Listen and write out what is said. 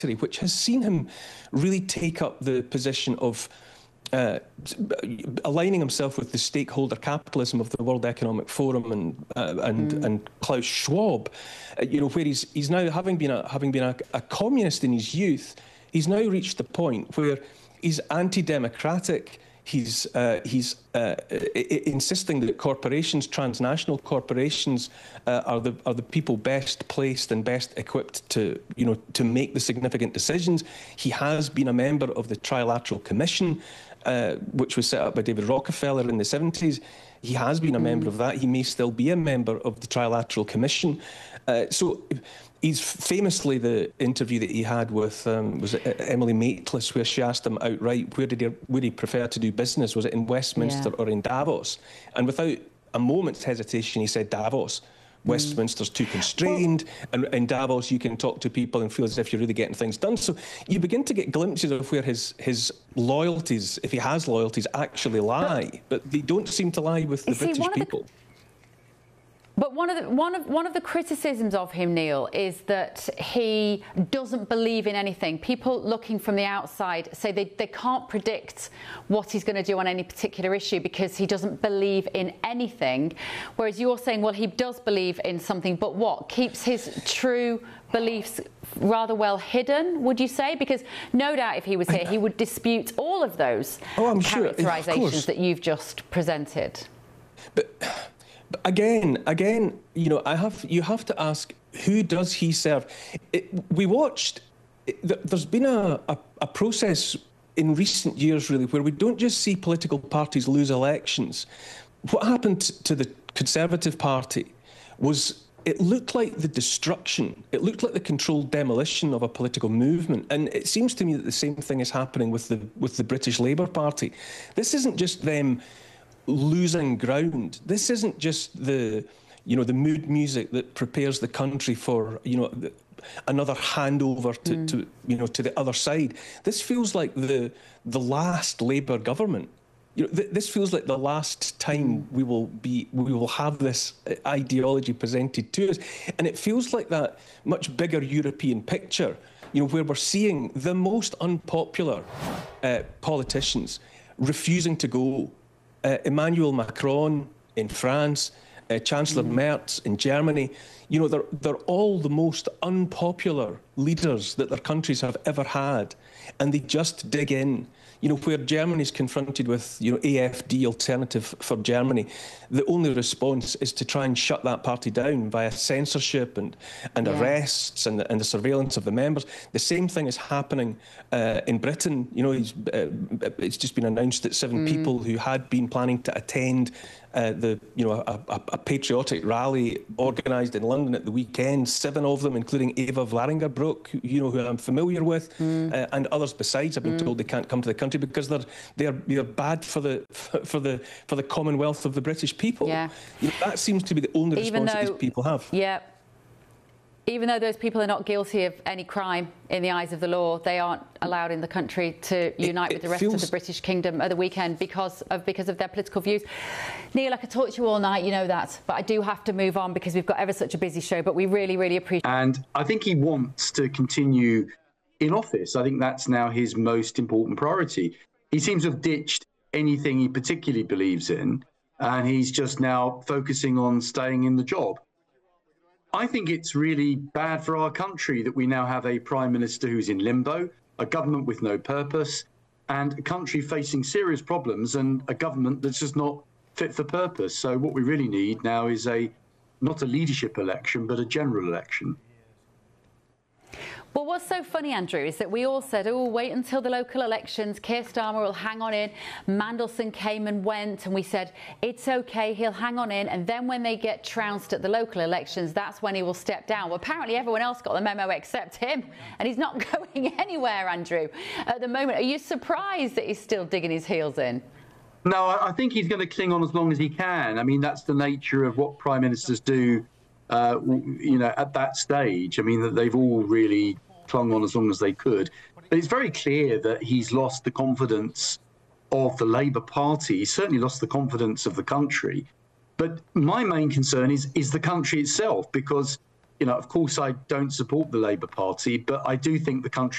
which has seen him really take up the position of aligning himself with the stakeholder capitalism of the World Economic Forum and Klaus Schwab, where he's now having been a communist in his youth, he's now reached the point where he's anti-democratic. He's insisting that corporations, transnational corporations, are the people best placed and best equipped to make the significant decisions. He has been a member of the Trilateral Commission, which was set up by David Rockefeller in the 70s. He has been a member of that. He may still be a member of the Trilateral Commission. So he's famously, the interview that he had with was it Emily Maitlis, where she asked him outright, would he prefer to do business? Was it in Westminster or in Davos? And without a moment's hesitation, he said Davos. Westminster's too constrained, and in Davos you can talk to people and feel as if you're really getting things done. So you begin to get glimpses of where his loyalties, if he has loyalties, actually lie. But they don't seem to lie with the British people. But one of the criticisms of him, Neil, is that he doesn't believe in anything. People looking from the outside say they can't predict what he's going to do on any particular issue because he doesn't believe in anything. Whereas you're saying, well, he does believe in something, but what? Keeps his true beliefs rather well hidden, would you say? Because no doubt if he was here, he would dispute all of those characterizations that you've just presented. But again, you have to ask, who does he serve? We watched. There's been a process in recent years, really, where we don't just see political parties lose elections. What happened to the Conservative Party was it looked like the destruction. It looked like the controlled demolition of a political movement. And it seems to me that the same thing is happening with the British Labour Party. This isn't just them losing ground. This isn't just the mood music that prepares the country for another handover to the other side. This feels like the last Labour government. This feels like the last time we will have this ideology presented to us, and it feels like that much bigger European picture, where we're seeing the most unpopular politicians refusing to go. Emmanuel Macron in France, Chancellor Merz in Germany, they're all the most unpopular leaders that their countries have ever had, and they just dig in. Where Germany's confronted with, AfD, Alternative for Germany, the only response is to try and shut that party down via censorship and arrests and the surveillance of the members. The same thing is happening in Britain. It's just been announced that 7 people who had been planning to attend a patriotic rally organised in London at the weekend, 7 of them, including Eva Vlaardingerbroek, who I'm familiar with, and others besides, have been told they can't come to the country because they're bad for the commonwealth of the British people. Yeah. That seems to be the only response that these people have. Yeah. Even though those people are not guilty of any crime in the eyes of the law, they aren't allowed in the country to unite with the rest of the British kingdom at the weekend because of their political views. Neil, I could talk to you all night, you know that, but I do have to move on because we've got ever such a busy show, but we really, really appreciate it. And I think he wants to continue in office. I think that's now his most important priority. He seems to have ditched anything he particularly believes in, and he's just now focusing on staying in the job. I think it's really bad for our country that we now have a prime minister who's in limbo, a government with no purpose, and a country facing serious problems and a government that's just not fit for purpose. So what we really need now is not a leadership election, but a general election. Well, what's so funny, Andrew, is that we all said, oh, wait until the local elections, Keir Starmer will hang on in. Mandelson came and went, and we said, it's OK, he'll hang on in. And then when they get trounced at the local elections, that's when he will step down. Well, apparently everyone else got the memo except him, and he's not going anywhere, Andrew, at the moment. Are you surprised that he's still digging his heels in? No, I think he's going to cling on as long as he can. I mean, that's the nature of what prime ministers do. At that stage, I mean, that they've all really clung on as long as they could. But it's very clear that he's lost the confidence of the Labour Party. He's certainly lost the confidence of the country. But my main concern is the country itself, because, of course, I don't support the Labour Party, but I do think the country